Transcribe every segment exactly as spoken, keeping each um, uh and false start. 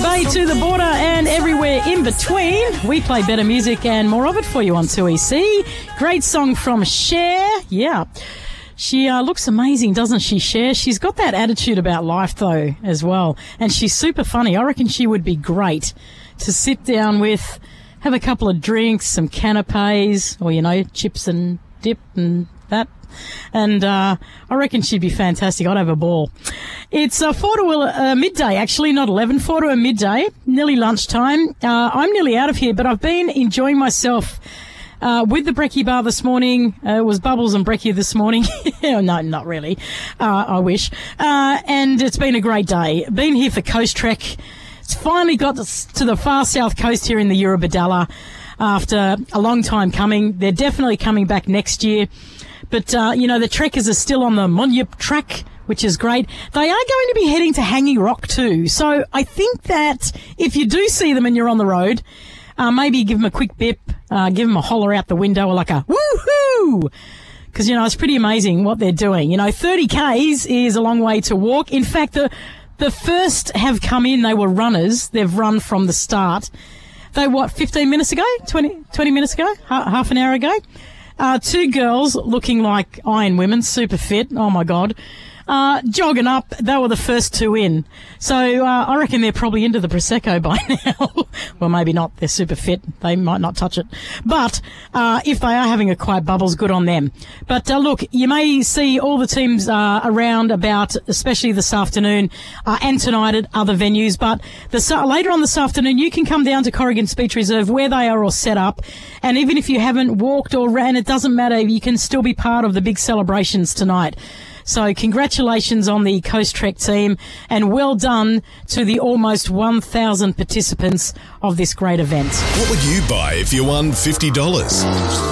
Bay to the border and everywhere in between. We play better music and more of it for you on two E C. Great song from Cher. Yeah. She uh, looks amazing, doesn't she, Cher? She's got that attitude about life, though, as well. And she's super funny. I reckon she would be great to sit down with, have a couple of drinks, some canapes, or, you know, chips and dip and that. And uh, I reckon she'd be fantastic. I'd have a ball. It's uh, four to uh, midday, actually, not eleven, four to a midday, nearly lunchtime. Uh, I'm nearly out of here, but I've been enjoying myself uh, with the brekkie bar this morning. Uh, it was bubbles and brekkie this morning. No, not really. Uh, I wish. Uh, and it's been a great day. Been here for Coast Trek. It's finally got to the far south coast here in the Eurobodalla after a long time coming. They're definitely coming back next year. But, uh, you know, the trekkers are still on the Monup track, which is great. They are going to be heading to Hanging Rock too. So I think that if you do see them and you're on the road, uh, maybe give them a quick bip, uh, give them a holler out the window or like a woohoo. Because, you know, it's pretty amazing what they're doing. You know, thirty kays is a long way to walk. In fact, the, the first have come in, they were runners. They've run from the start. They, what, fifteen minutes ago? twenty, twenty minutes ago? H- half an hour ago? Uh, two girls looking like iron women, super fit. Oh, my God. Uh, jogging up. They were the first two in. So uh, I reckon they're probably into the Prosecco by now. Well, maybe not. They're super fit. They might not touch it. But uh, if they are having a quiet bubbles, good on them. But uh, look, you may see all the teams uh, around about, especially this afternoon uh, and tonight at other venues. But the, later on this afternoon, you can come down to Corrigan Speech Reserve where they are all set up. And even if you haven't walked or ran, it doesn't matter. You can still be part of the big celebrations tonight. So congratulations on the Coast Trek team and well done to the almost one thousand participants of this great event. What would you buy if you won fifty dollars?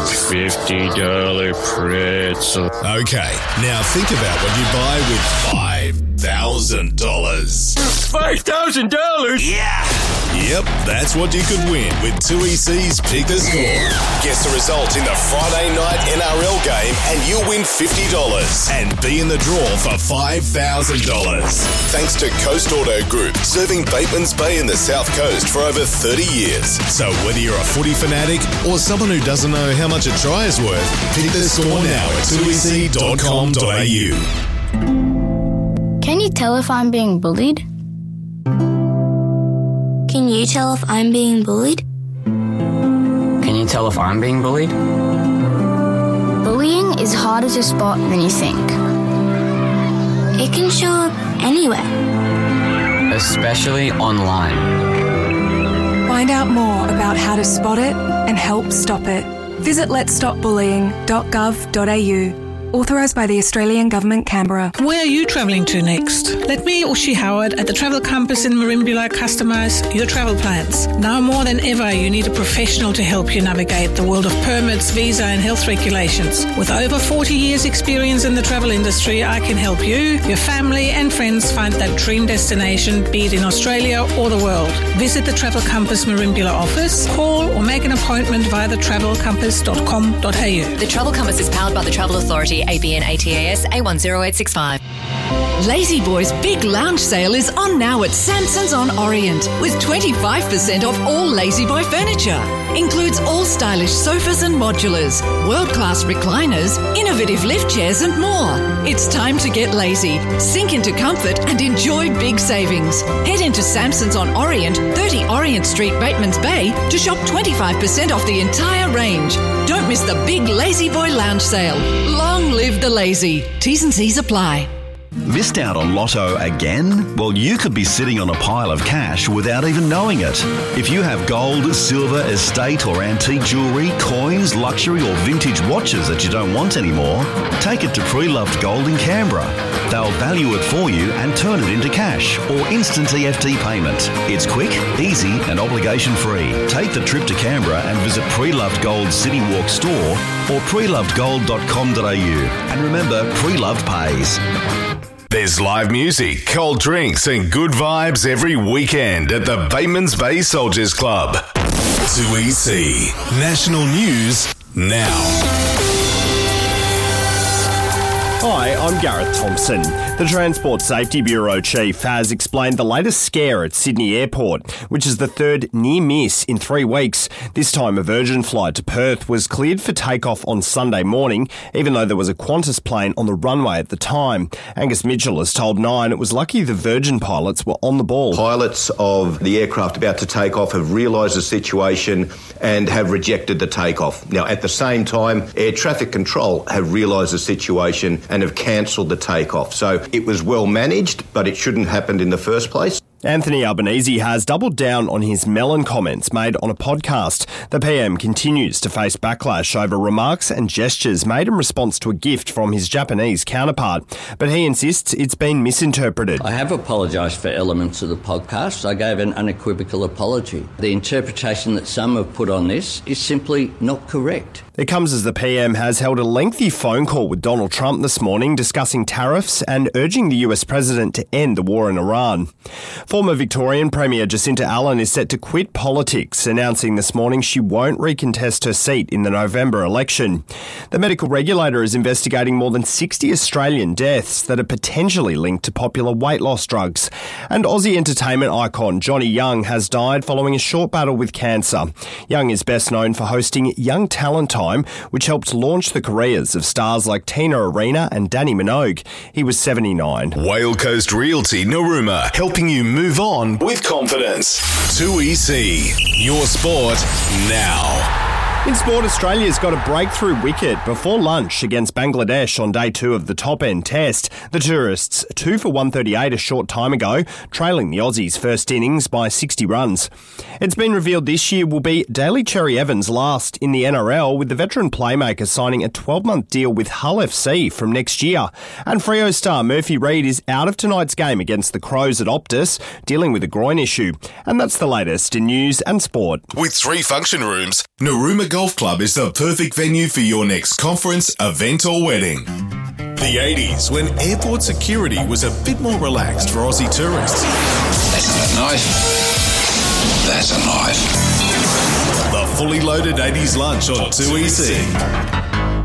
fifty dollars pretzel. Okay, now think about what you buy with five thousand dollars. five thousand dollars? Yeah! Yep, that's what you could win with two E C's Pick the Score. Guess the result in the Friday night N R L game and you'll win fifty dollars and be in the draw for five thousand dollars. Thanks to Coast Auto Group, serving Batemans Bay in the South Coast for over thirty years. So whether you're a footy fanatic or someone who doesn't know how much a try is worth, pick the score now at two e c dot com dot a u. Can you tell if I'm being bullied? Can you tell if I'm being bullied? Can you tell if I'm being bullied? Bullying is harder to spot than you think. It can show up anywhere. Especially online. Find out more about how to spot it and help stop it. Visit lets stop bullying dot gov dot a u. Authorised by the Australian Government, Canberra. Where are you travelling to next? Let me, Ushi Howard, at the Travel Compass in Merimbula customise your travel plans. Now more than ever, you need a professional to help you navigate the world of permits, visa and health regulations. With over forty years experience in the travel industry, I can help you, your family and friends find that dream destination, be it in Australia or the world. Visit the Travel Compass Merimbula office, call or make an appointment via the travel compass dot com dot a u. The Travel Compass is powered by the Travel Authority, A B N A T A S A one zero eight six five. Lazy Boy's big lounge sale is on now at Samson's on Orient with twenty-five percent off all Lazy Boy furniture. Includes all stylish sofas and modulars, world-class recliners, innovative lift chairs and more. It's time to get lazy, sink into comfort and enjoy big savings. Head into Samson's on Orient, thirty Orient Street, Batemans Bay to shop twenty-five percent off the entire range. Don't miss the big Lazy Boy lounge sale. Long live the lazy. T's and C's apply. Missed out on Lotto again? Well, you could be sitting on a pile of cash without even knowing it. If you have gold, silver, estate or antique jewellery, coins, luxury or vintage watches that you don't want anymore, take it to Pre-Loved Gold in Canberra. They'll value it for you and turn it into cash or instant E F T payment. It's quick, easy and obligation free. Take the trip to Canberra and visit Pre-Loved Gold City Walk store or pre loved gold dot com dot a u. And remember, Pre-Loved pays. There's live music, cold drinks and good vibes every weekend at the Batemans Bay Soldiers Club. two E C National News now. Hi, I'm Gareth Thompson. The Transport Safety Bureau chief has explained the latest scare at Sydney Airport, which is the third near miss in three weeks. This time a Virgin flight to Perth was cleared for takeoff on Sunday morning, even though there was a Qantas plane on the runway at the time. Angus Mitchell has told Nine it was lucky the Virgin pilots were on the ball. Pilots of the aircraft about to take off have realised the situation and have rejected the takeoff. Now, at the same time, Air Traffic Control have realised the situation and have cancelled the takeoff. So it was well managed, but it shouldn't have happened in the first place. Anthony Albanese has doubled down on his melon comments made on a podcast. The P M continues to face backlash over remarks and gestures made in response to a gift from his Japanese counterpart, but he insists it's been misinterpreted. I have apologised for elements of the podcast. I gave an unequivocal apology. The interpretation that some have put on this is simply not correct. It comes as the P M has held a lengthy phone call with Donald Trump this morning discussing tariffs and urging the U S president to end the war in Iran. Former Victorian Premier Jacinta Allen is set to quit politics, announcing this morning she won't recontest her seat in the November election. The medical regulator is investigating more than sixty Australian deaths that are potentially linked to popular weight loss drugs. And Aussie entertainment icon Johnny Young has died following a short battle with cancer. Young is best known for hosting Young Talent Time, which helped launch the careers of stars like Tina Arena and Danny Minogue. He was seventy-nine. Whale Coast Realty Narooma, helping you move on with confidence. two E C, your sport now. In sport, Australia's got a breakthrough wicket before lunch against Bangladesh on day two of the top-end test. The tourists two for one thirty-eight a short time ago, trailing the Aussies' first innings by sixty runs. It's been revealed this year will be Daly Cherry Evans' last in the N R L, with the veteran playmaker signing a twelve-month deal with Hull F C from next year. And Freo star Murphy Reid is out of tonight's game against the Crows at Optus, dealing with a groin issue. And that's the latest in news and sport. With three function rooms, Narooma Golf Club is the perfect venue for your next conference, event or wedding. The eighties, when airport security was a bit more relaxed for Aussie tourists. That's not a knife. That's a knife. The fully loaded eighties lunch on two E C.